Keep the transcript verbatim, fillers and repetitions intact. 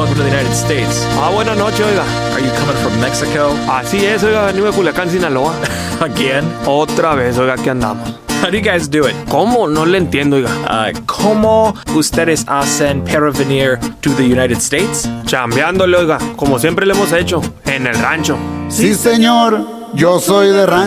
welcome to the United States. Ah, buenas noches, oiga. Are you coming from Mexico? Así es, oiga, venimos de Culiacán, Sinaloa. Again? Otra vez, oiga, aquí andamos. How do you guys do it? ¿Cómo? No le entiendo, oiga. Uh, ¿Cómo ustedes hacen para venir to the United States? Chambeándole, oiga, como siempre le hemos hecho, en el rancho. Sí, señor, yo soy de rancho.